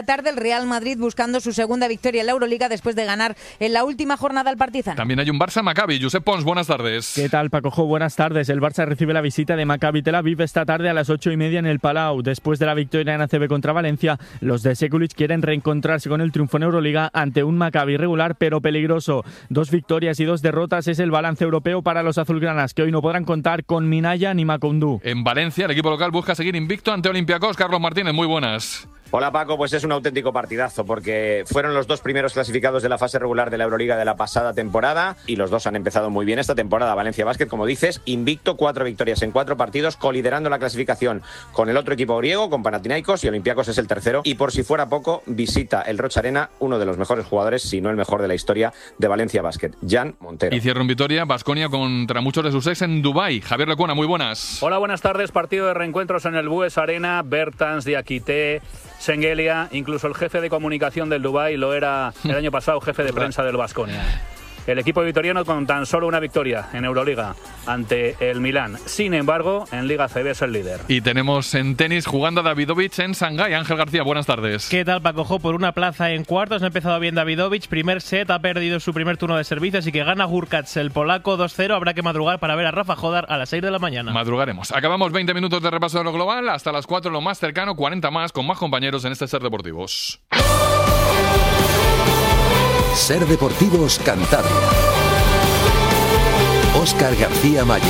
Tarde el Real Madrid buscando su segunda victoria en la Euroliga después de ganar en la última jornada al Partizan. También hay un Barça-Maccabi. Josep Pons, buenas tardes. ¿Qué tal, Paco? Buenas tardes. El Barça recibe la visita de Maccabi Tel Aviv esta tarde a las 8:30 en el Palau. Después de la victoria en ACB contra Valencia, los de Sekulic quieren reencontrarse con el triunfo en Euroliga ante un Maccabi regular pero peligroso. 2 victorias y 2 derrotas es el balance europeo para los azulgranas, que hoy no podrán contar con Minaya ni Macoundou. En Valencia, el equipo local busca seguir invicto ante Olympiacos. Carlos Martínez, muy buenas. Hola Paco, pues es un auténtico partidazo porque fueron los 2 primeros clasificados de la fase regular de la Euroliga de la pasada temporada y los 2 han empezado muy bien esta temporada. Valencia Basket, como dices, invicto, 4 victorias en 4 partidos, coliderando la clasificación con el otro equipo griego, con Panathinaikos, y Olympiacos es el tercero. Y por si fuera poco, visita el Roch Arena uno de los mejores jugadores, si no el mejor de la historia de Valencia Basket, Jan Montero. Y cierra en victoria Baskonia contra muchos de sus ex en Dubái. Javier Lecuona, muy buenas. Hola, buenas tardes. Partido de reencuentros en el Bues Arena. Bertans, Diakité, Şengeli, incluso el jefe de comunicación del Dubái lo era el año pasado, jefe de prensa del Baskonia. El equipo vitoriano con tan solo una victoria en Euroliga ante el Milán. Sin embargo, en Liga CB es el líder. Y tenemos en tenis jugando a Davidovich en Shanghái. Ángel García, buenas tardes. ¿Qué tal, Paco? Por una plaza en cuartos. Ha empezado bien Davidovich. Primer set, ha perdido su primer turno de servicio, así que gana Hurkacz, el polaco, 2-0. Habrá que madrugar para ver a Rafa Jodar a las 6 de la mañana. Madrugaremos. Acabamos 20 minutos de repaso de lo global. Hasta las 4 lo más cercano, 40 más, con más compañeros en este Ser Deportivos. Ser Deportivos Cantabria. Óscar García Mayo.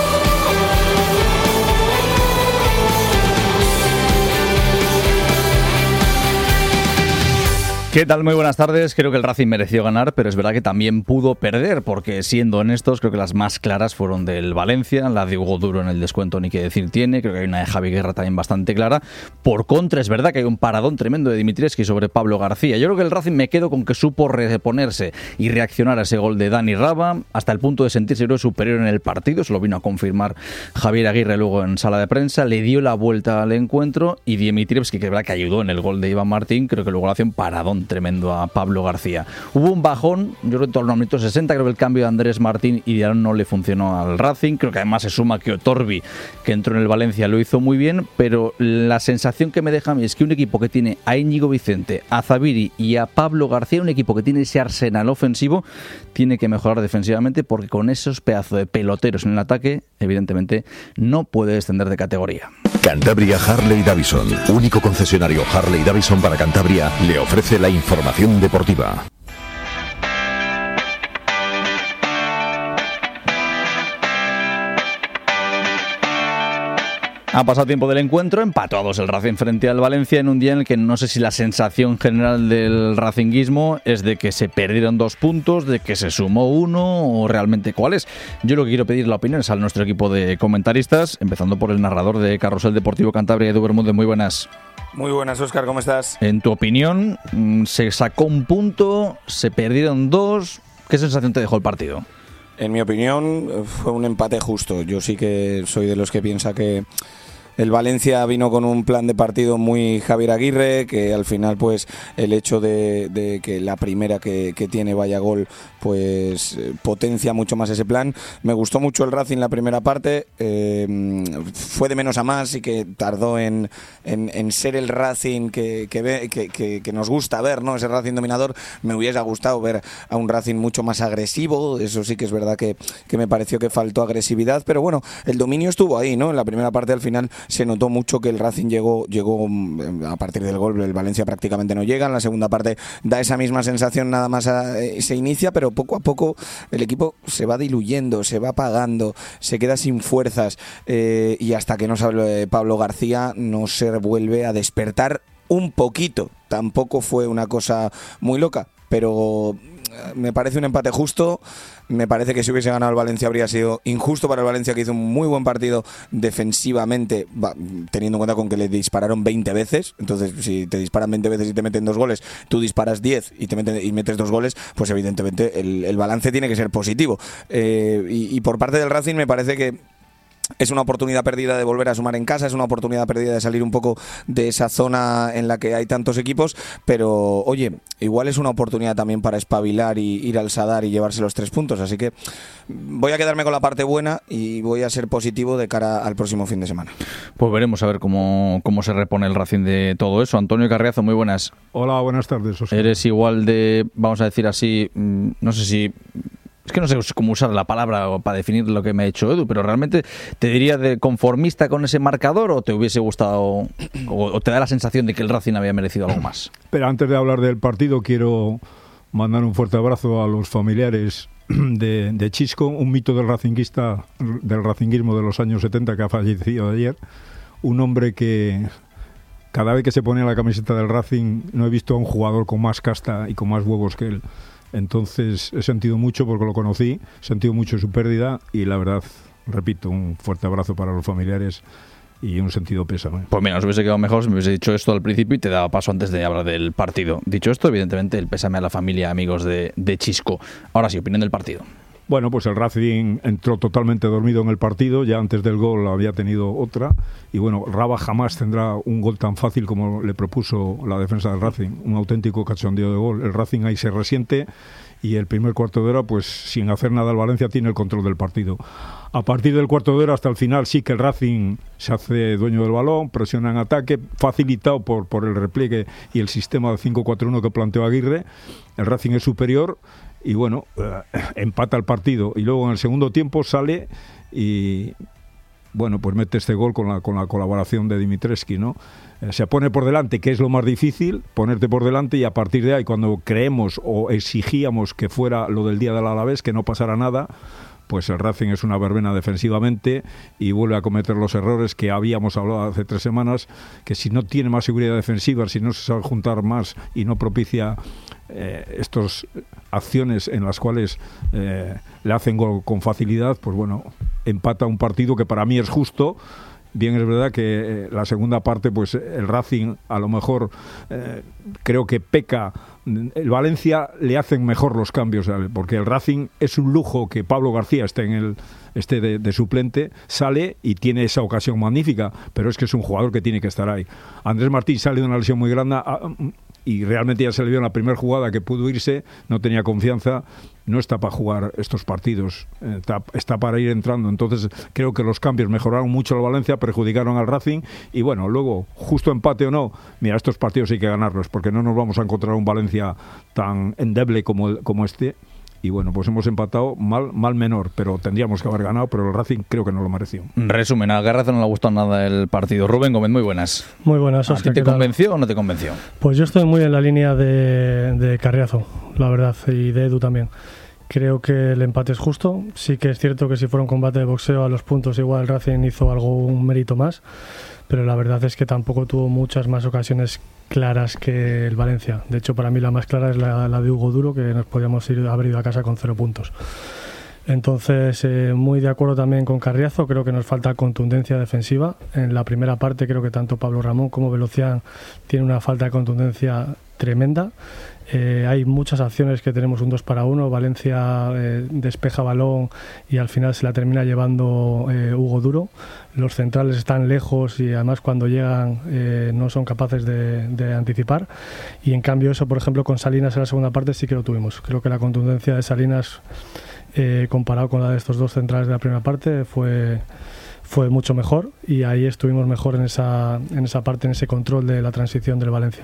¿Qué tal? Muy buenas tardes. Creo que el Racing mereció ganar, pero es verdad que también pudo perder, porque siendo honestos, creo que las más claras fueron del Valencia. La de Hugo Duro en el descuento ni qué decir tiene. Creo que hay una de Javi Guerra también bastante clara. Por contra, es verdad que hay un paradón tremendo de Dimitrievski sobre Pablo García. Yo creo que el Racing me quedo con que supo reponerse y reaccionar a ese gol de Dani Raba hasta el punto de sentirse superior en el partido. Se lo vino a confirmar Javier Aguirre luego en sala de prensa. Le dio la vuelta al encuentro y Dimitrievski, que es verdad que ayudó en el gol de Iván Martín, creo que luego le hace un paradón tremendo a Pablo García. Hubo un bajón, yo creo que en torno al minuto 60, creo que el cambio de Andrés Martín y de Arón no le funcionó al Racing. Creo que además se suma que Otorbi, que entró en el Valencia, lo hizo muy bien, pero la sensación que me deja a mí es que un equipo que tiene a Íñigo Vicente, a Zaviri y a Pablo García, un equipo que tiene ese arsenal ofensivo, tiene que mejorar defensivamente, porque con esos pedazos de peloteros en el ataque, evidentemente no puede descender de categoría. Cantabria Harley Davidson, único concesionario Harley Davidson para Cantabria, le ofrece la información deportiva. Ha pasado tiempo del encuentro, empató a 2 el Racing frente al Valencia en un día en el que no sé si la sensación general del racinguismo es de que se perdieron 2 puntos, de que se sumó 1 o realmente cuál es. Yo lo que quiero pedir la opinión es a nuestro equipo de comentaristas, empezando por el narrador de Carrusel Deportivo Cantabria, Edu Bermúdez. Muy buenas. Muy buenas, Óscar, ¿cómo estás? En tu opinión, ¿se sacó un punto? ¿Se perdieron 2? ¿Qué sensación te dejó el partido? En mi opinión, fue un empate justo. Yo sí que soy de los que piensa que el Valencia vino con un plan de partido muy Javier Aguirre, que al final pues el hecho de que la primera que tiene vaya gol pues potencia mucho más ese plan. Me gustó mucho el Racing la primera parte, fue de menos a más y que tardó en ser el Racing que nos gusta ver, ¿no? Ese Racing dominador. Me hubiese gustado ver a un Racing mucho más agresivo, eso sí que es verdad que me pareció que faltó agresividad, pero bueno, el dominio estuvo ahí, ¿no? En la primera parte al final se notó mucho que el Racing llegó a partir del gol, el Valencia prácticamente no llega. En la segunda parte da esa misma sensación, nada más se inicia, pero poco a poco el equipo se va diluyendo, se va apagando, se queda sin fuerzas, y hasta que no sale Pablo García no se vuelve a despertar un poquito. Tampoco fue una cosa muy loca, pero me parece un empate justo. Me parece que si hubiese ganado el Valencia habría sido injusto para el Valencia, que hizo un muy buen partido defensivamente, teniendo en cuenta con que le dispararon 20 veces. Entonces, si te disparan 20 veces y te meten 2 goles, tú disparas 10 y metes 2 goles, pues evidentemente el balance tiene que ser positivo. Y por parte del Racing me parece que es una oportunidad perdida de volver a sumar en casa, es una oportunidad perdida de salir un poco de esa zona en la que hay tantos equipos, pero oye, igual es una oportunidad también para espabilar y ir al Sadar y llevarse los 3 puntos, así que voy a quedarme con la parte buena y voy a ser positivo de cara al próximo fin de semana. Pues veremos a ver cómo se repone el Racing de todo eso. Antonio Carriazo, muy buenas. Hola, buenas tardes, Oscar. Eres igual de, vamos a decir así, no sé si... Es que no sé cómo usar la palabra para definir lo que me ha hecho Edu, pero realmente te diría de conformista con ese marcador o te hubiese gustado o te da la sensación de que el Racing había merecido algo más. Pero antes de hablar del partido quiero mandar un fuerte abrazo a los familiares de Chisco, un mito del racinguismo de los años 70 que ha fallecido ayer, un hombre que cada vez que se ponía la camiseta del Racing no he visto a un jugador con más casta y con más huevos que él. Entonces he sentido mucho porque lo conocí, he sentido mucho su pérdida y la verdad, repito, un fuerte abrazo para los familiares y un sentido pésame. Pues mira, nos hubiese quedado mejor si me hubiese dicho esto al principio y te daba paso antes de hablar del partido. Dicho esto, evidentemente el pésame a la familia, amigos de Chisco. Ahora sí, opinión del partido. Bueno, pues el Racing entró totalmente dormido en el partido, ya antes del gol había tenido otra, y bueno, Raba jamás tendrá un gol tan fácil como le propuso la defensa del Racing, un auténtico cachondeo de gol. El Racing ahí se resiente y el primer cuarto de hora, pues sin hacer nada el Valencia tiene el control del partido. A partir del cuarto de hora hasta el final sí que el Racing se hace dueño del balón, presiona en ataque, facilitado por el repliegue y el sistema de 5-4-1 que planteó Aguirre. El Racing es superior y bueno, empata el partido y luego en el segundo tiempo sale y bueno, pues mete este gol con la colaboración de Dimitrescu, ¿no? Se pone por delante, que es lo más difícil, ponerte por delante, y a partir de ahí, cuando creemos o exigíamos que fuera lo del día del Alavés, que no pasara nada, pues el Racing es una verbena defensivamente y vuelve a cometer los errores que habíamos hablado hace 3 semanas, que si no tiene más seguridad defensiva, si no se sabe juntar más y no propicia estas acciones en las cuales le hacen gol con facilidad, pues bueno, empata un partido que para mí es justo. Bien, es verdad que la segunda parte, pues el Racing a lo mejor creo que peca. El Valencia le hacen mejor los cambios, ¿sabes? Porque el Racing es un lujo que Pablo García esté de suplente, sale y tiene esa ocasión magnífica, pero es que es un jugador que tiene que estar ahí. Andrés Martín sale de una lesión muy grande y realmente ya se le vio en la primera jugada que pudo irse, no tenía confianza, no está para jugar estos partidos, está para ir entrando. Entonces creo que los cambios mejoraron mucho al Valencia, perjudicaron al Racing y bueno, luego, justo empate o no, mira, estos partidos hay que ganarlos porque no nos vamos a encontrar un Valencia tan endeble como este. Y bueno, pues hemos empatado mal menor, pero tendríamos que haber ganado, pero el Racing creo que no lo mereció. Resumen, a Garrazo no le ha gustado nada el partido. Rubén Gómez, muy buenas. Muy buenas, Oscar. ¿A ti te convenció o no te convenció? Pues yo estoy muy en la línea de Carriazo, la verdad, y de Edu también. Creo que el empate es justo. Sí que es cierto que si fuera un combate de boxeo a los puntos, igual el Racing hizo un mérito más, pero la verdad es que tampoco tuvo muchas más ocasiones claras que el Valencia. De hecho, para mí la más clara es la de Hugo Duro, que nos podíamos haber ido a casa con 0 puntos. Entonces, muy de acuerdo también con Carriazo, creo que nos falta contundencia defensiva. En la primera parte creo que tanto Pablo Ramón como Velocián tienen una falta de contundencia tremenda. Hay muchas acciones que tenemos un 2 para 1, Valencia despeja balón y al final se la termina llevando Hugo Duro. Los centrales están lejos y además cuando llegan no son capaces de anticipar, y en cambio eso, por ejemplo, con Salinas en la segunda parte sí que lo tuvimos. Creo que la contundencia de Salinas comparado con la de estos dos centrales de la primera parte fue mucho mejor, y ahí estuvimos mejor en esa parte, en ese control de la transición del Valencia.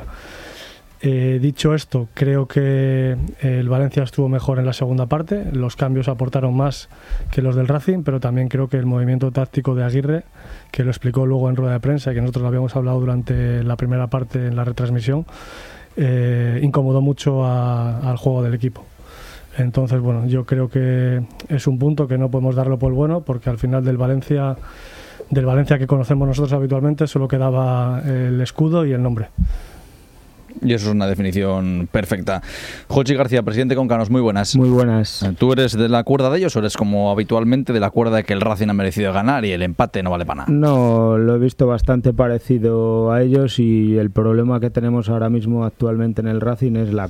Dicho esto, creo que el Valencia estuvo mejor en la segunda parte, los cambios aportaron más que los del Racing, pero también creo que el movimiento táctico de Aguirre, que lo explicó luego en rueda de prensa y que nosotros lo habíamos hablado durante la primera parte en la retransmisión, incomodó mucho al juego del equipo. Entonces, bueno, yo creo que es un punto que no podemos darlo por bueno, porque al final del Valencia que conocemos nosotros habitualmente solo quedaba el escudo y el nombre. Y eso es una definición perfecta. Jochi García, presidente Concanos, muy buenas. Muy buenas. ¿Tú eres de la cuerda de ellos o eres como habitualmente de la cuerda de que el Racing ha merecido ganar y el empate no vale para nada? No, lo he visto bastante parecido a ellos, y el problema que tenemos ahora mismo actualmente en el Racing es la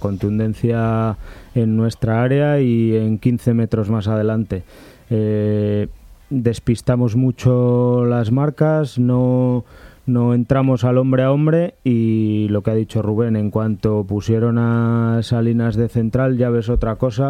contundencia en nuestra área y en 15 metros más adelante. despistamos mucho las marcas, no entramos al hombre a hombre, y lo que ha dicho Rubén, en cuanto pusieron a Salinas de central ya ves otra cosa,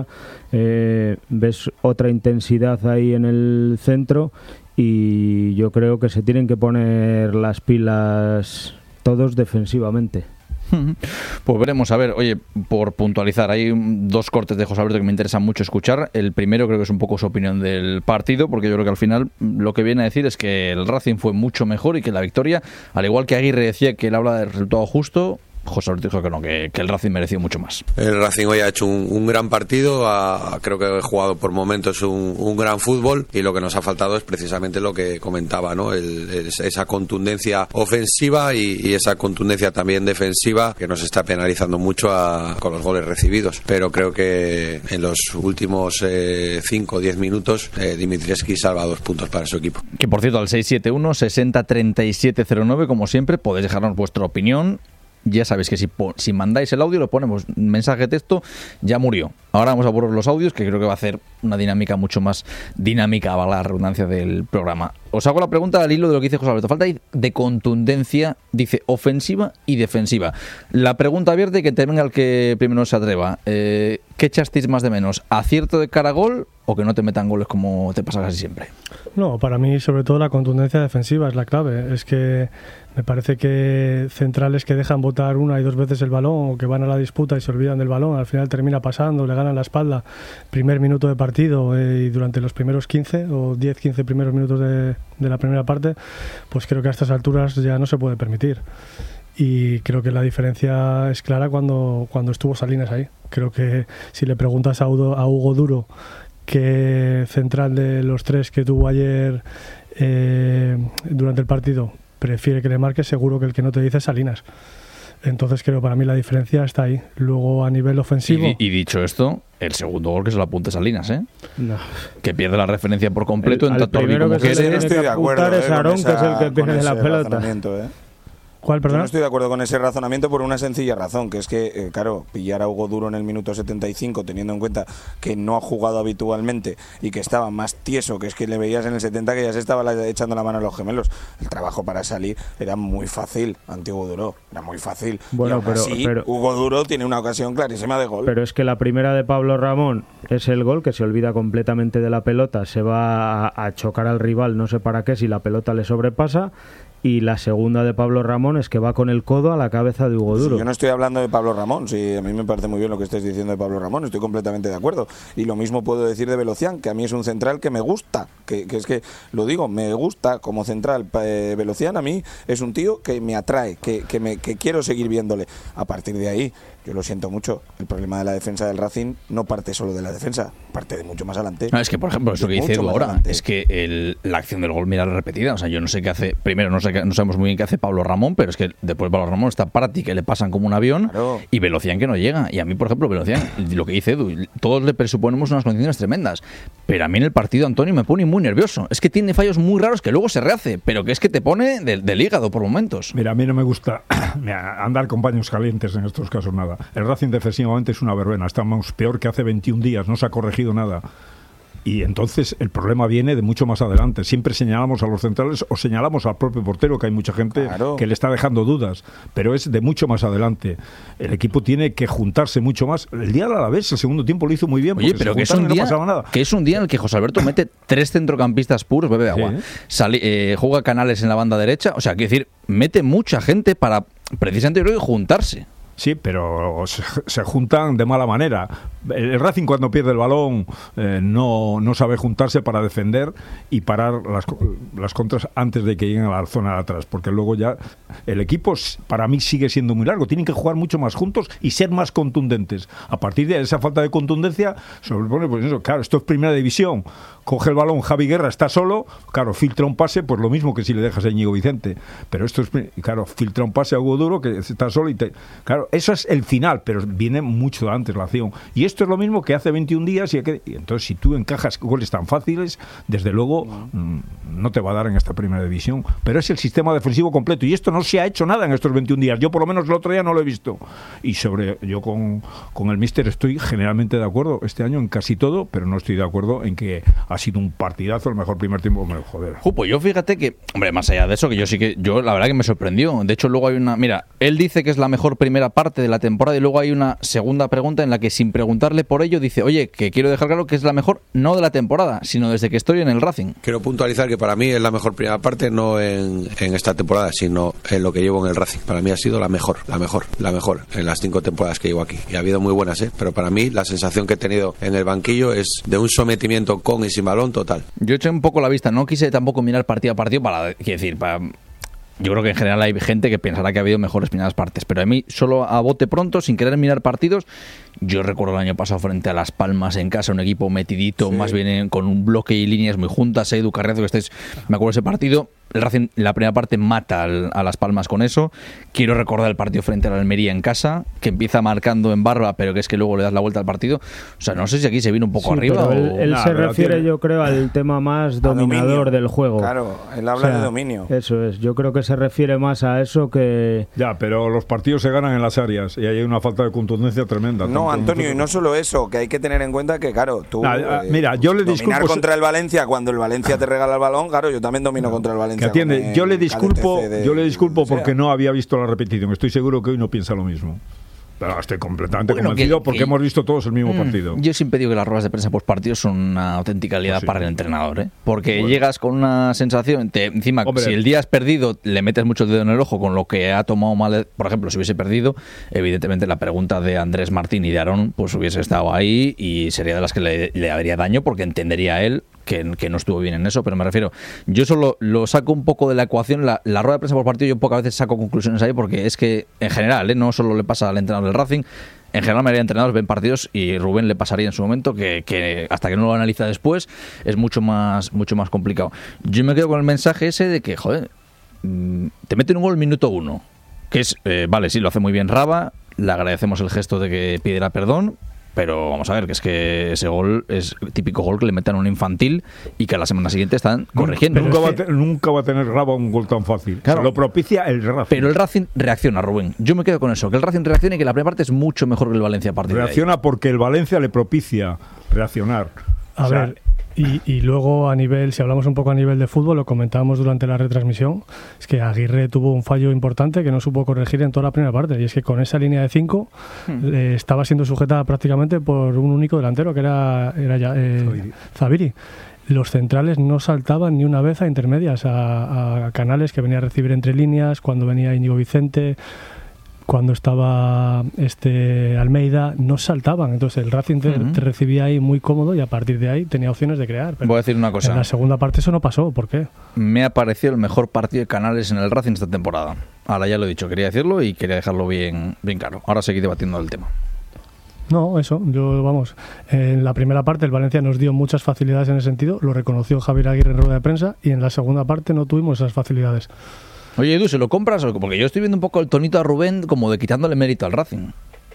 ves otra intensidad ahí en el centro, y yo creo que se tienen que poner las pilas todos defensivamente. Pues veremos, a ver, oye, por puntualizar, hay dos cortes de José Alberto que me interesan mucho escuchar. El primero creo que es un poco su opinión del partido, porque yo creo que al final lo que viene a decir es que el Racing fue mucho mejor y que la victoria, al igual que Aguirre decía que él habla del resultado justo, José Alberto dijo que no, que el Racing mereció mucho más. El Racing hoy ha hecho un gran partido, creo que ha jugado por momentos un gran fútbol, y lo que nos ha faltado es precisamente lo que comentaba, ¿no? Esa contundencia ofensiva y esa contundencia también defensiva que nos está penalizando mucho con los goles recibidos. Pero creo que en los últimos 5 o 10 minutos Dimitrievski salva 2 puntos para su equipo. Que por cierto, al 671 60 37 09, como siempre, podéis dejarnos vuestra opinión. Ya sabéis que si mandáis el audio, lo ponemos mensaje de texto, ya murió. Ahora vamos a borrar los audios, que creo que va a hacer una dinámica mucho más dinámica, a la redundancia del programa. Os hago la pregunta al hilo de lo que dice José Alberto. Falta de contundencia, dice ofensiva y defensiva. La pregunta abierta, y que te venga el que primero se atreva. ¿Qué echasteis más de menos? ¿Acierto de cara a gol o que no te metan goles como te pasa casi siempre? No, para mí sobre todo la contundencia defensiva es la clave. Es que me parece que centrales que dejan botar 1 y 2 veces el balón, o que van a la disputa y se olvidan del balón, al final termina pasando, le ganan la espalda, primer minuto de partido, y durante los primeros 15 o 10-15 primeros minutos de la primera parte, pues creo que a estas alturas ya no se puede permitir. Y creo que la diferencia es clara cuando estuvo Salinas ahí. Creo que si le preguntas a Hugo Duro qué central de los 3 que tuvo ayer durante el partido prefiere que le marque, seguro que el que no te dice es Salinas. Entonces creo, para mí la diferencia está ahí. Luego a nivel ofensivo... Y dicho esto, el segundo gol que se lo apunte Salinas, ¿eh? No. Que pierde la referencia por completo en tanto como que quiere. no estoy de acuerdo, es Aarón, que es el que pierde la pelota. ¿Cuál, perdón? Yo no estoy de acuerdo con ese razonamiento por una sencilla razón, que es que, claro, pillar a Hugo Duro en el minuto 75, teniendo en cuenta que no ha jugado habitualmente y que estaba más tieso, que es que le veías en el 70 que ya se estaba echando la mano a los gemelos. El trabajo para salir era muy fácil ante Hugo Duro, era muy fácil. Bueno, pero Hugo Duro tiene una ocasión clarísima de gol. Pero es que la primera de Pablo Ramón es el gol, que se olvida completamente de la pelota, se va a chocar al rival, no sé para qué, si la pelota le sobrepasa. Y la segunda de Pablo Ramón es que va con el codo a la cabeza de Hugo Duro. Sí, yo no estoy hablando de Pablo Ramón, sí, a mí me parece muy bien lo que estáis diciendo de Pablo Ramón, estoy completamente de acuerdo. Y lo mismo puedo decir de Velocián, que a mí es un central que me gusta, que es que, lo digo, me gusta como central. Velocián a mí es un tío que me atrae, que quiero seguir viéndole. A partir de ahí, yo lo siento mucho, el problema de la defensa del Racing no parte solo de la defensa, parte de mucho más adelante. No, es que, por ejemplo, eso que dice Edu ahora, es que la acción del gol, mira la repetida, o sea, yo no sé qué hace, primero no sabemos muy bien qué hace Pablo Ramón, pero es que después Pablo Ramón está Prati, que le pasan como un avión, claro, y Velocián que no llega. Y a mí, por ejemplo, Velocián, lo que dice Edu, todos le presuponemos unas condiciones tremendas, pero a mí en el partido, Antonio, me pone muy nervioso. Es que tiene fallos muy raros que luego se rehace, pero que es que te pone del hígado por momentos. Mira, a mí no me gusta andar con paños calientes en estos casos, nada. El Racing defensivamente es una verbena, estamos peor que hace 21 días, no se ha corregido nada. Y entonces el problema viene de mucho más adelante. Siempre señalamos a los centrales o señalamos al propio portero, que hay mucha gente que le está dejando dudas, pero es de mucho más adelante. El equipo tiene que juntarse mucho más. El día del Alavés, el segundo tiempo lo hizo muy bien. Oye, pero que es un día, no pasaba nada. Que es un día en el que José Alberto mete 3 centrocampistas puros, bebe agua, juega Canales en la banda derecha, o sea, quiere decir, mete mucha gente para precisamente juntarse. Sí, pero se juntan de mala manera. El Racing, cuando pierde el balón, no sabe juntarse para defender y parar las contras antes de que lleguen a la zona de atrás, porque luego ya el equipo, para mí, sigue siendo muy largo. Tienen que jugar mucho más juntos y ser más contundentes. A partir de esa falta de contundencia, sobrepone, pues eso, claro, esto es primera división. Coge el balón, Javi Guerra está solo, claro, filtra un pase, pues lo mismo que si le dejas a Íñigo Vicente. Pero esto es, claro, filtra un pase a Hugo Duro, que está solo y claro, eso es el final, pero viene mucho antes la acción. Y esto esto es lo mismo que hace 21 días y entonces si tú encajas goles tan fáciles, desde luego no te va a dar en esta primera división. Pero es el sistema defensivo completo y esto no se ha hecho nada en estos 21 días. Yo por lo menos el otro día no lo he visto. Y yo con el míster estoy generalmente de acuerdo este año en casi todo, pero no estoy de acuerdo en que ha sido un partidazo, el mejor primer tiempo. Joder. Pues yo fíjate que, hombre, más allá de eso, que yo la verdad que me sorprendió. De hecho, luego hay mira, él dice que es la mejor primera parte de la temporada y luego hay una segunda pregunta en la que sin preguntarle por ello dice, oye, que quiero dejar claro que es la mejor no de la temporada, sino desde que estoy en el Racing. Quiero puntualizar que para mí es la mejor primera parte, no en esta temporada, sino en lo que llevo en el Racing. Para mí ha sido la mejor en las 5 temporadas que llevo aquí. Y ha habido muy buenas, pero para mí la sensación que he tenido en el banquillo es de un sometimiento con y sin balón total. Yo eché un poco la vista, no quise tampoco mirar partido a partido yo creo que en general hay gente que pensará que ha habido mejores primeras partes, pero a mí, solo a bote pronto, sin querer mirar partidos, yo recuerdo el año pasado frente a Las Palmas en casa, un equipo metidito, más bien con un bloque y líneas muy juntas, Edu Carriazo, me acuerdo de ese partido, el Racing la primera parte mata a Las Palmas con eso. Quiero recordar el partido frente a la Almería en casa, que empieza marcando en barba, pero que es que luego le das la vuelta al partido. O sea, no sé si aquí se vino un poco arriba. Pero él se refiere, yo creo, al tema más dominador del juego. Claro, él habla de dominio. Eso es, yo creo que se refiere más a eso que... Ya, pero los partidos se ganan en las áreas y ahí hay una falta de contundencia tremenda. No, Antonio, y no solo eso, que hay que tener en cuenta que, claro, tú mira, yo le dominar contra el Valencia cuando el Valencia te regala el balón, claro, yo también domino contra el Valencia. Que atiende, yo le disculpo porque no había visto la repetición. Estoy seguro que hoy no piensa lo mismo. Pero estoy completamente convencido porque hemos visto todos el mismo partido. Yo siempre digo que las ruedas de prensa post partido son una auténtica liada para el entrenador, porque llegas con una sensación, encima, si el día has perdido, le metes mucho el dedo en el ojo con lo que ha tomado mal. Por ejemplo, si hubiese perdido, evidentemente la pregunta de Andrés Martín y de Aarón pues hubiese estado ahí y sería de las que le haría daño porque entendería él que no estuvo bien en eso, pero me refiero, yo solo lo saco un poco de la ecuación, la rueda de prensa por partido, yo pocas veces saco conclusiones ahí, porque es que en general, no solo le pasa al entrenador del Racing, en general la mayoría de entrenadores ven partidos y Rubén le pasaría en su momento que hasta que no lo analiza después es mucho más complicado. Yo me quedo con el mensaje ese de que, joder, te meten un gol en minuto 1, que es, vale, sí, lo hace muy bien Raba, le agradecemos el gesto de que pidiera perdón, pero vamos a ver, que es que ese gol es típico gol que le meten a un infantil y que a la semana siguiente están corrigiendo. Nunca va a tener Raba un gol tan fácil. Claro, se lo propicia el Racing. Pero el Racing reacciona, Rubén. Yo me quedo con eso, que el Racing reacciona y que la primera parte es mucho mejor que el Valencia a partir reacciona de ahí. Porque el Valencia le propicia reaccionar. A ver, y luego a nivel, si hablamos un poco a nivel de fútbol, lo comentábamos durante la retransmisión, es que Aguirre tuvo un fallo importante que no supo corregir en toda la primera parte, y es que con esa línea de 5 estaba siendo sujetada prácticamente por un único delantero, que era Zaviri. Los centrales no saltaban ni una vez a intermedias, a canales que venía a recibir entre líneas, cuando venía Íñigo Vicente, cuando estaba Almeida, no saltaban. Entonces el Racing te recibía ahí muy cómodo y a partir de ahí tenía opciones de crear. Pero voy a decir una cosa. En la segunda parte eso no pasó. ¿Por qué? Me ha parecido el mejor partido de Canales en el Racing esta temporada. Ahora ya lo he dicho, quería decirlo y quería dejarlo bien claro. Ahora seguí debatiendo el tema. No, eso, en la primera parte el Valencia nos dio muchas facilidades en ese sentido, lo reconoció Javier Aguirre en rueda de prensa, y en la segunda parte no tuvimos esas facilidades. Oye, Edu, ¿se lo compras? Porque yo estoy viendo un poco el tonito a Rubén como de quitándole mérito al Racing.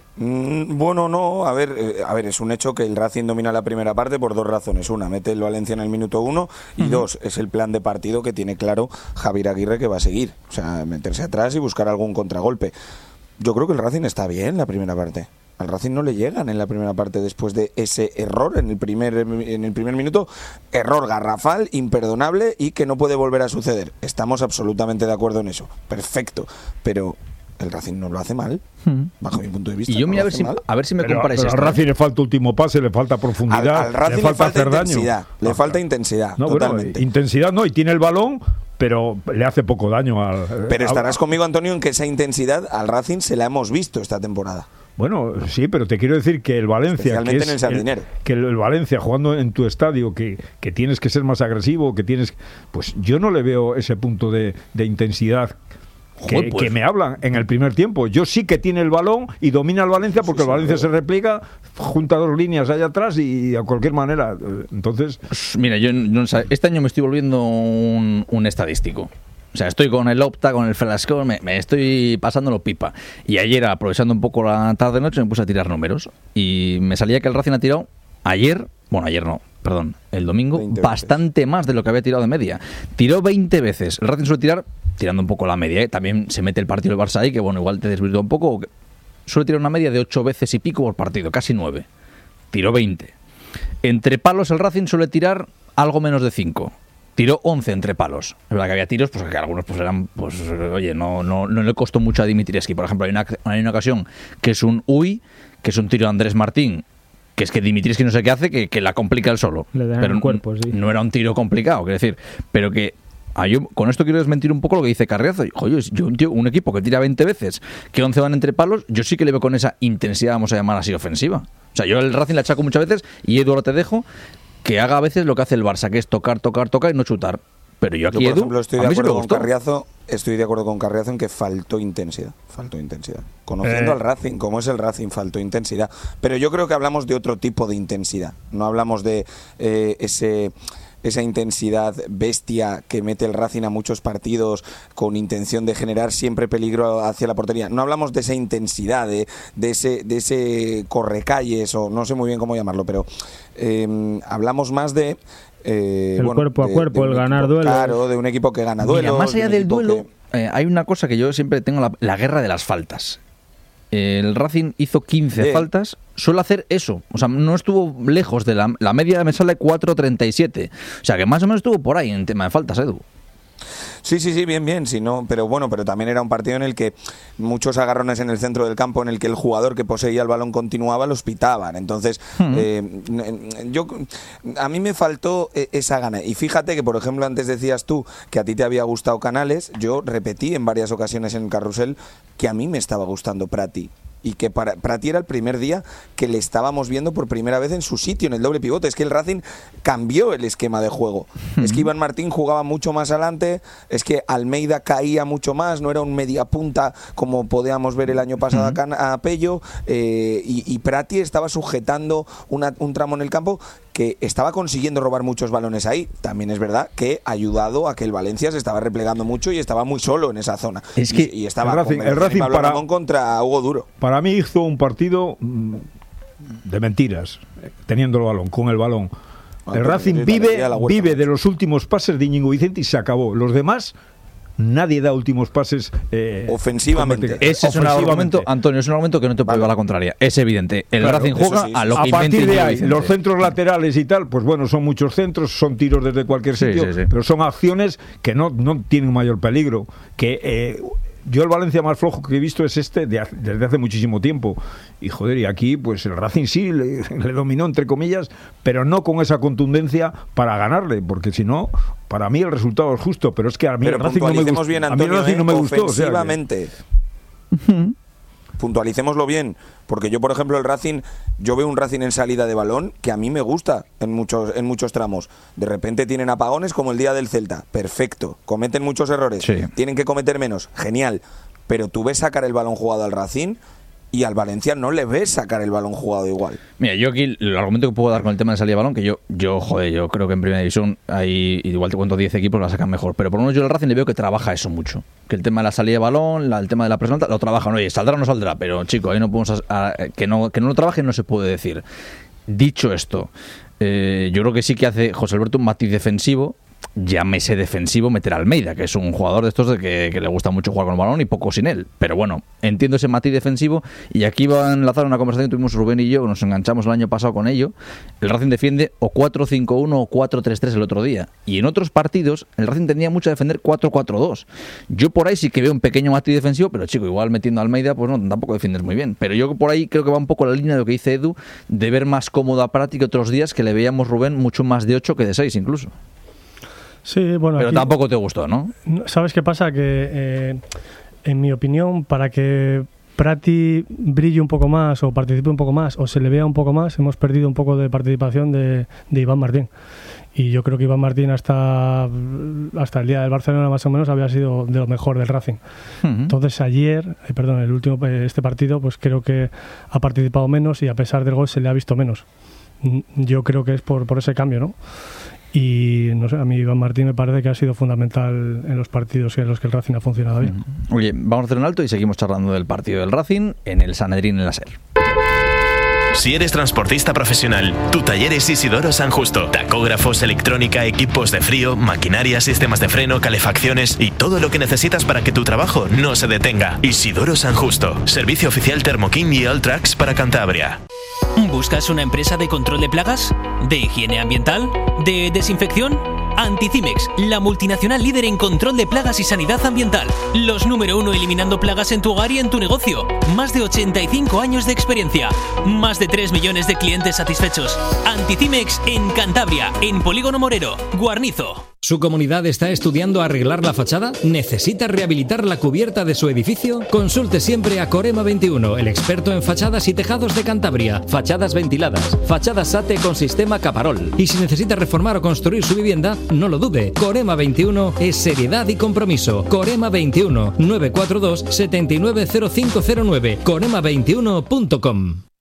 Bueno, no, a ver, es un hecho que el Racing domina la primera parte por dos razones. Una, mete el Valencia en el minuto 1 y dos, es el plan de partido que tiene claro Javier Aguirre que va a seguir. O sea, meterse atrás y buscar algún contragolpe. Yo creo que el Racing está bien la primera parte. Al Racing no le llegan en la primera parte después de ese error en el primer minuto, error garrafal, imperdonable y que no puede volver a suceder. Estamos absolutamente de acuerdo en eso. Perfecto, pero el Racing no lo hace mal, bajo mi punto de vista. Y yo mira a ver si me comparáis esto. Al Racing le falta último pase, le falta profundidad, al Racing le falta hacer intensidad, daño. Le falta intensidad, totalmente. Bueno, intensidad no, y tiene el balón, pero le hace poco daño al... Pero estarás conmigo, Antonio, en que esa intensidad al Racing se la hemos visto esta temporada. Bueno, sí, pero te quiero decir que el Valencia, que el Valencia jugando en tu estadio, que tienes que ser más agresivo, pues yo no le veo ese punto de intensidad que me hablan en el primer tiempo. Yo sí que tiene el balón y domina el Valencia porque el Valencia se repliega, junta dos líneas allá atrás y a cualquier manera. Entonces, mira, yo este año me estoy volviendo un estadístico. O sea, estoy con el Opta, con el Flascor, me estoy pasándolo pipa. Y ayer, aprovechando un poco la tarde-noche, me puse a tirar números. Y me salía que el Racing ha tirado el domingo, bastante más de lo que había tirado de media. Tiró 20 veces. El Racing suele tirar, tirando un poco la media, ¿eh? También se mete el partido del Barça ahí, que bueno, igual te desvirtúa un poco. Suele tirar una media de 8 veces y pico por partido, casi 9. Tiró 20. Entre palos el Racing suele tirar algo menos de 5. Tiró 11 entre palos. Es verdad que había tiros, pues que algunos pues eran, pues oye, no le costó mucho a Dimitrievski. Por ejemplo, hay una ocasión que es un que es un tiro de Andrés Martín, que es que Dimitrievski no sé qué hace, que la complica él solo. Le dan el cuerpo, sí. No era un tiro complicado, quiero decir, pero que yo con esto quiero desmentir un poco lo que dice Carriazo. Oye, un equipo que tira 20 veces, que 11 van entre palos, yo sí que le veo con esa intensidad, vamos a llamar así, ofensiva. O sea, yo el Racing le achaco muchas veces, y Edu, ahora te dejo que haga a veces lo que hace el Barça, que es tocar y no chutar. Pero yo aquí, por Edu, ejemplo, estoy de acuerdo con Carriazo en que faltó intensidad. Conociendo al Racing, como es el Racing, faltó intensidad. Pero yo creo que hablamos de otro tipo de intensidad. No hablamos de esa intensidad bestia que mete el Racing a muchos partidos con intención de generar siempre peligro hacia la portería. No hablamos de esa intensidad, de ese correcalles, o no sé muy bien cómo llamarlo, pero hablamos más de el cuerpo a cuerpo, el ganar duelo. Claro, de un equipo que gana duelo. Más allá del duelo, hay una cosa que yo siempre tengo, la guerra de las faltas. El Racing hizo 15 faltas, suele hacer eso. O sea, no estuvo lejos de la media, me sale 4.37. O sea, que más o menos estuvo por ahí en tema de faltas, Edu. Sí, bien, sí, no, pero también era un partido en el que muchos agarrones en el centro del campo, en el que el jugador que poseía el balón continuaba, los pitaban. Entonces, a mí me faltó esa gana. Y fíjate que, por ejemplo, antes decías tú que a ti te había gustado Canales. Yo repetí en varias ocasiones en el carrusel que a mí me estaba gustando Prati. Y que para ti era el primer día que le estábamos viendo por primera vez en su sitio, en el doble pivote. Es que el Racing cambió el esquema de juego. Es que Iván Martín jugaba mucho más adelante, es que Almeida caía mucho más, no era un media punta como podíamos ver el año pasado a Pello, y Prati estaba sujetando un tramo en el campo que estaba consiguiendo robar muchos balones ahí. También es verdad que ha ayudado a que el Valencia se estaba replegando mucho y estaba muy solo en esa zona. Es que y estaba el Racing contra Hugo Duro. Para mí hizo un partido de mentiras, teniendo el balón, con el balón. El Racing vive de los últimos pases de Íñigo Vicente y se acabó. Los demás, nadie da últimos pases ofensivamente. Ese es un argumento, Antonio, es un argumento que no te puede llevar a la contraria. Es evidente. El Racing juega a lo que inventa. A partir de ahí, los centros laterales y tal, pues bueno, son muchos centros, son tiros desde cualquier sitio, pero son acciones que no tienen mayor peligro. Yo el Valencia más flojo que he visto es desde hace muchísimo tiempo. Y joder, y aquí pues el Racing sí le dominó, entre comillas, pero no con esa contundencia para ganarle, porque si no, para mí el resultado es justo, pero es que a mí el Racing no me gustó. Bien, Antonio, a mí el Racing no me gustó. Ofensivamente. Puntualicémoslo bien, porque yo, por ejemplo, yo veo un Racing en salida de balón que a mí me gusta en muchos tramos. De repente tienen apagones como el día del Celta, perfecto, cometen muchos errores, tienen que cometer menos, genial, pero tú ves sacar el balón jugado al Racing y al Valencia no le ves sacar el balón jugado igual. Mira, yo aquí el argumento que puedo dar con el tema de salida de balón, que yo creo que en primera división hay, igual te cuento 10 equipos, la sacan mejor, pero por lo menos yo al Racing le veo que trabaja eso mucho, que el tema de la salida de balón, el tema de la presión lo trabajan. Oye, saldrá o no saldrá, pero chico, ahí no podemos que no lo trabaje, no se puede decir. Dicho esto, yo creo que sí que hace José Alberto un matiz defensivo. Llámese defensivo meter a Almeida, que es un jugador de estos de que le gusta mucho jugar con el balón y poco sin él. Pero bueno, entiendo ese matiz defensivo, y aquí va a enlazar una conversación que tuvimos Rubén y yo, nos enganchamos el año pasado con ello. El Racing defiende o 4-5-1 o 4-3-3 el otro día. Y en otros partidos el Racing tendría mucho a defender 4-4-2. Yo por ahí sí que veo un pequeño matiz defensivo, pero chico, igual metiendo a Almeida, pues no, tampoco defiendes muy bien. Pero yo por ahí creo que va un poco la línea de lo que dice Edu, de ver más cómodo a Prati que otros días que le veíamos, Rubén, mucho más de 8 que de 6 incluso. Sí, bueno, pero aquí tampoco te gustó, ¿no? ¿Sabes qué pasa? Que en mi opinión, para que Prati brille un poco más o participe un poco más o se le vea un poco más, hemos perdido un poco de participación de Iván Martín. Y yo creo que Iván Martín hasta el día del Barcelona más o menos había sido de lo mejor del Racing. Entonces este partido, pues creo que ha participado menos y a pesar del gol se le ha visto menos. Yo creo que es por ese cambio, ¿no? Y no sé, a mí Iván Martín me parece que ha sido fundamental en los partidos en los que el Racing ha funcionado bien. Oye, vamos a hacer un alto y seguimos charlando del partido del Racing en el Sanedrín en la SER. Si eres transportista profesional, tu taller es Isidoro San Justo. Tacógrafos, electrónica, equipos de frío, maquinaria, sistemas de freno, calefacciones y todo lo que necesitas para que tu trabajo no se detenga. Isidoro San Justo. Servicio oficial Thermoking y Alltrax para Cantabria. ¿Buscas una empresa de control de plagas? ¿De higiene ambiental? ¿De desinfección? Anticimex, la multinacional líder en control de plagas y sanidad ambiental. Los número 1 eliminando plagas en tu hogar y en tu negocio. Más de 85 años de experiencia. Más de 3 millones de clientes satisfechos. Anticimex en Cantabria, en Polígono Morero, Guarnizo. ¿Su comunidad está estudiando arreglar la fachada? ¿Necesita rehabilitar la cubierta de su edificio? Consulte siempre a Corema 21, el experto en fachadas y tejados de Cantabria. Fachadas ventiladas, fachadas SATE con sistema Caparol. Y si necesita reformar o construir su vivienda, no lo dude. Corema 21 es seriedad y compromiso. Corema 21 942 790509. Corema21.com.